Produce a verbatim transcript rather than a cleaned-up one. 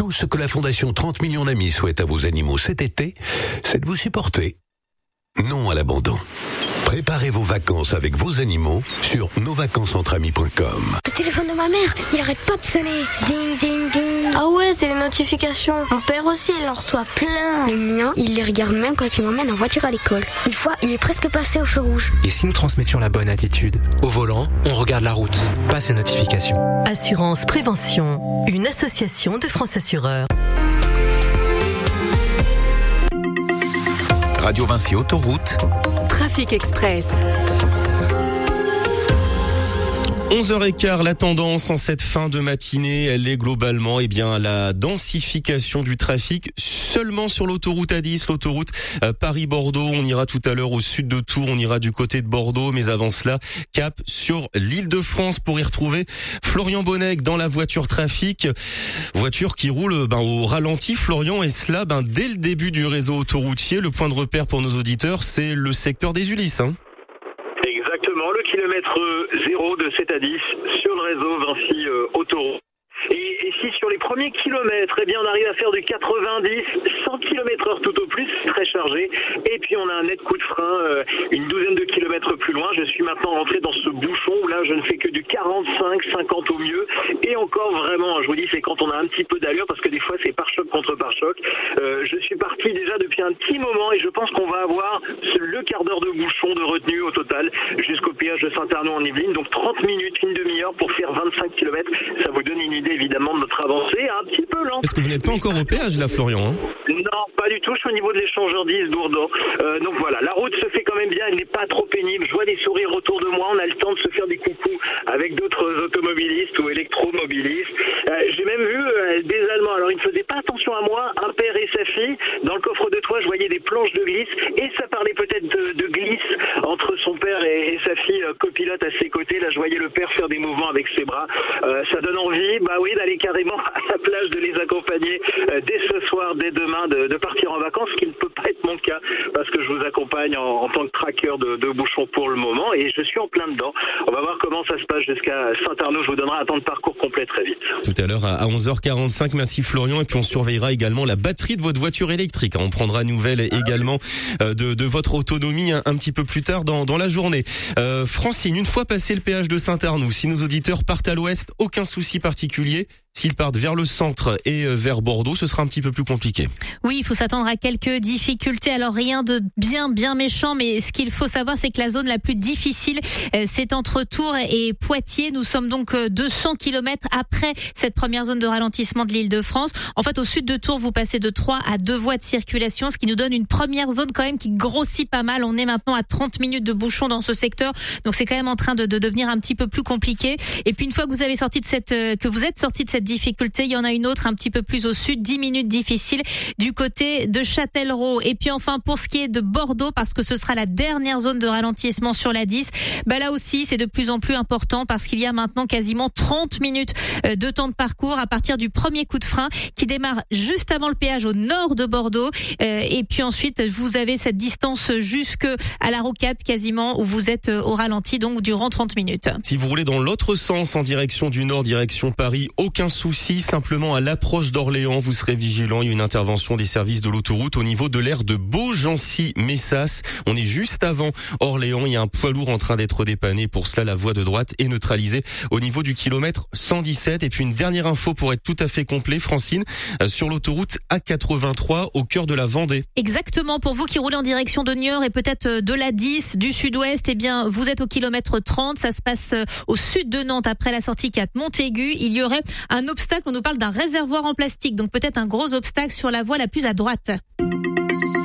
Tout ce que la Fondation trente millions d'amis souhaite à vos animaux cet été, c'est de vous supporter. Non à l'abandon. Préparez vos vacances avec vos animaux sur nos vacances entre amis point com. Le téléphone de ma mère, il arrête pas de sonner. Ding, ding, ding. Ah ouais, c'est les notifications. Mon père aussi, il en reçoit plein. Le mien, il les regarde même quand il m'emmène en voiture à l'école. Une fois, il est presque passé au feu rouge. Et si nous transmettions la bonne attitude? Au volant, on regarde la route, pas ses notifications. Assurance Prévention, une association de France Assureurs. Radio Vinci Autoroute. Trafic Express. onze heures quinze, la tendance en cette fin de matinée, elle est globalement eh bien la densification du trafic seulement sur l'autoroute A dix, l'autoroute euh, Paris-Bordeaux. On ira tout à l'heure au sud de Tours, on ira du côté de Bordeaux, mais avant cela, cap sur l'Île-de-France pour y retrouver Florian Bonnec dans la voiture trafic. Voiture qui roule ben, au ralenti, Florian, et cela ben, dès le début du réseau autoroutier. Le point de repère pour nos auditeurs, c'est le secteur des Ulysses. Hein. Exactement, le kilomètre zéro de sept à dix sur le réseau Vinci euh, Autoroute. Et, et si sur les premiers kilomètres, eh bien on arrive à faire du quatre-vingt-dix, cent kilomètres heure tout au plus, très chargé. Et puis on a un net coup de frein, euh, une douzaine de kilomètres plus loin. Je suis maintenant rentré dans ce bouchon où là je ne fais que du quarante-cinq, cinquante au mieux. Et encore vraiment, je vous dis, c'est quand on a un petit peu d'allure, parce que des fois c'est pare-choc contre pare-choc. Euh, je suis parti déjà depuis un petit moment et je pense qu'on va avoir le quart d'heure de bouchon de retenue au total jusqu'au péage de Saint-Arnaud en Yvelines. Donc trente minutes, une demi-heure pour faire vingt-cinq kilomètres. Ça vous donne une idée évidemment de notre avancée, un petit peu lente. Est-ce que vous n'êtes pas encore au péage là, Florian, hein? Non, pas du tout, je suis au niveau de l'échangeur dix d'Ourdan. Euh, donc voilà, la route se fait quand même bien, elle n'est pas trop pénible. Je vois des sourires autour de moi, on a le temps de se faire des coucous avec d'autres automobilistes ou électromobilistes. Euh, j'ai même vu euh, des Allemands, alors ils ne faisaient pas attention à moi, un père et sa fille. Dans le coffre de toit, je voyais des planches de glisse et ça parlait peut-être de, de glisse entre son père et, et sa fille euh, copilote à ses côtés. Là, je voyais le père faire des mouvements avec ses bras. Euh, ça donne envie, bah oui, d'aller carrément à la plage, de les accompagner euh, dès ce soir, dès demain, de, de partir en vacances, ce qui ne peut pas être mon cas parce que je vous accompagne en, en tant que traqueur de, de bouchons pour le moment et je suis en plein dedans. On va voir comment ça se passe jusqu'à Saint-Arnaud. Je vous donnerai un temps de parcours complet très vite. Tout à l'heure à onze heures quarante-cinq. Merci Florian. Et puis on surveillera également la batterie de votre voiture électrique. On prendra nouvelle également euh, de, de votre autonomie un, un petit peu plus tard dans, dans la journée. Euh, Francine, une fois passé le péage de Saint-Arnaud, si nos auditeurs partent à l'ouest, aucun souci particulier. S'ils partent vers le centre et vers Bordeaux, ce sera un petit peu plus compliqué. Oui, il faut s'attendre à quelques difficultés. Alors rien de bien, bien méchant, mais ce qu'il faut savoir, c'est que la zone la plus difficile, c'est entre Tours et Poitiers. Nous sommes donc deux cents kilomètres après cette première zone de ralentissement de l'Île-de-France. En fait, au sud de Tours, vous passez de trois à deux voies de circulation, ce qui nous donne une première zone quand même qui grossit pas mal. On est maintenant à trente minutes de bouchon dans ce secteur, donc c'est quand même en train de, de devenir un petit peu plus compliqué. Et puis une fois que vous avez sorti de cette, que vous êtes sorti de cette difficulté, il y en a une autre un petit peu plus au sud, dix minutes difficiles du côté de Châtellerault. Et puis enfin, pour ce qui est de Bordeaux, parce que ce sera la dernière zone de ralentissement sur la dix, bah là aussi c'est de plus en plus important parce qu'il y a maintenant quasiment trente minutes de temps de parcours à partir du premier coup de frein qui démarre juste avant le péage au nord de Bordeaux. Et puis ensuite, vous avez cette distance jusque à la Rocade quasiment où vous êtes au ralenti, donc durant trente minutes. Si vous roulez dans l'autre sens, en direction du nord, direction Paris, aucun souci, simplement à l'approche d'Orléans, vous serez vigilant. Il y a une intervention des services de l'autoroute au niveau de l'aire de Beaugency-Messas. On est juste avant Orléans. Il y a un poids lourd en train d'être dépanné. Pour cela, la voie de droite est neutralisée au niveau du kilomètre cent dix-sept. Et puis une dernière info pour être tout à fait complet, Francine, sur l'autoroute A quatre-vingt-trois au cœur de la Vendée. Exactement. Pour vous qui roulez en direction de Niort et peut-être de la dix, du sud-ouest, eh bien, vous êtes au kilomètre trente. Ça se passe au sud de Nantes après la sortie quatre Montaigu. Il y aurait un obstacle. On nous parle d'un réservoir en plastique. Donc peut-être un gros obstacle sur la voie la plus à droite.